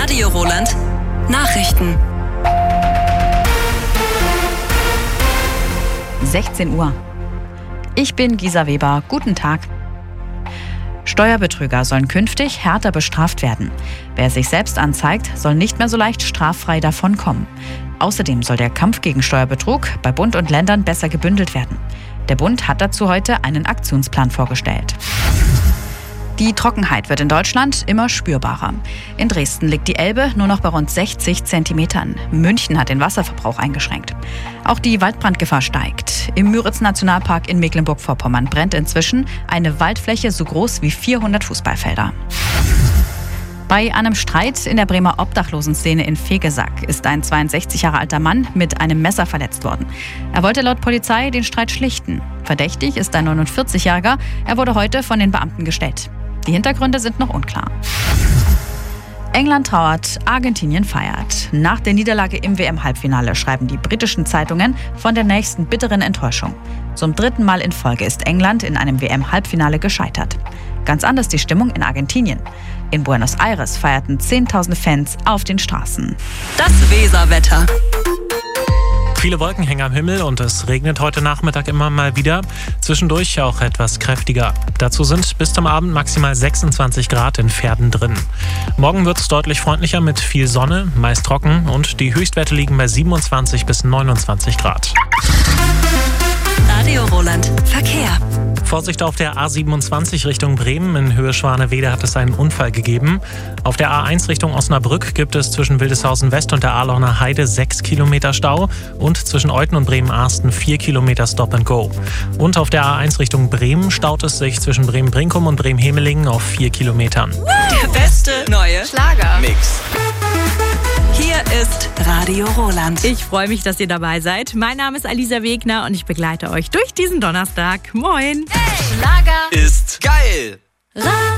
Radio Roland Nachrichten. 16 Uhr. Ich bin Gisa Weber. Guten Tag. Steuerbetrüger sollen künftig härter bestraft werden. Wer sich selbst anzeigt, soll nicht mehr so leicht straffrei davonkommen. Außerdem soll der Kampf gegen Steuerbetrug bei Bund und Ländern besser gebündelt werden. Der Bund hat dazu heute einen Aktionsplan vorgestellt. Die Trockenheit wird in Deutschland immer spürbarer. In Dresden liegt die Elbe nur noch bei rund 60 Zentimetern. München hat den Wasserverbrauch eingeschränkt. Auch die Waldbrandgefahr steigt. Im Müritz-Nationalpark in Mecklenburg-Vorpommern brennt inzwischen eine Waldfläche so groß wie 400 Fußballfelder. Bei einem Streit in der Bremer Obdachlosenszene in Vegesack ist ein 62 Jahre alter Mann mit einem Messer verletzt worden. Er wollte laut Polizei den Streit schlichten. Verdächtig ist ein 49-Jähriger. Er wurde heute von den Beamten gestellt. Die Hintergründe sind noch unklar. England trauert, Argentinien feiert. Nach der Niederlage im WM-Halbfinale schreiben die britischen Zeitungen von der nächsten bitteren Enttäuschung. Zum 3. Mal in Folge ist England in einem WM-Halbfinale gescheitert. Ganz anders die Stimmung in Argentinien. In Buenos Aires feierten 10.000 Fans auf den Straßen. Das Weserwetter. Viele Wolkenhänge am Himmel und es regnet heute Nachmittag immer mal wieder. Zwischendurch auch etwas kräftiger. Dazu sind bis zum Abend maximal 26 Grad in Verden drin. Morgen wird es deutlich freundlicher mit viel Sonne, meist trocken und die Höchstwerte liegen bei 27 bis 29 Grad. Radio Roland Verkehr. Vorsicht auf der A27 Richtung Bremen. In Höhe Schwanewede hat es einen Unfall gegeben. Auf der A1 Richtung Osnabrück gibt es zwischen Wildeshausen West und der Ahlauner Heide 6 Kilometer Stau und zwischen Euthen und Bremen-Arsten 4 Kilometer Stop and Go. Und auf der A1 Richtung Bremen staut es sich zwischen Bremen-Brinkum und Bremen-Hemelingen auf 4 Kilometern. Der beste neue Schlagermix. Hier ist Radio Roland. Ich freue mich, dass ihr dabei seid. Mein Name ist Alisa Wegner und ich begleite euch durch diesen Donnerstag. Moin! Schlager Ist geil.